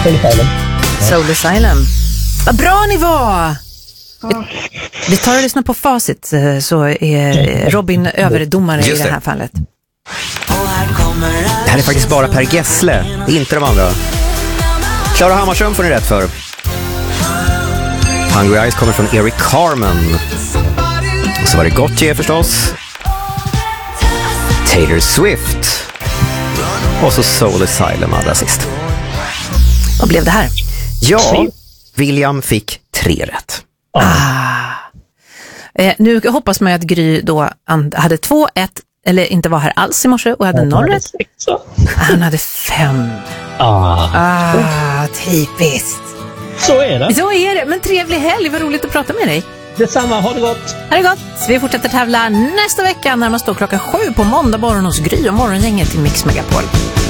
Soul Asylum. Soul Asylum. Vad bra ni var! Vi tar och lyssnar på facit, så är Robin överdomare i det här fallet. Det här är faktiskt bara Per Gessle, inte de andra. Klara Hammarström får ni rätt för. Hungry Eyes kommer från Eric Carmen. Och så var det Gotye förstås. Taylor Swift. Och så Soul Asylum allra sist. Vad blev det här? Ja, William fick 3 rätt. Nu hoppas man ju att Gry då hade 2-1, eller inte var här alls i morse och hade 0 rätt. Han hade 5. Typiskt. Så är det. Så är det, men trevlig helg, vad roligt att prata med dig. Detsamma, ha det gott. Ha det gott. Vi fortsätter tävla nästa vecka när man står 7:00 på måndag morgon hos Gry och morgongänget i Mix Megapol.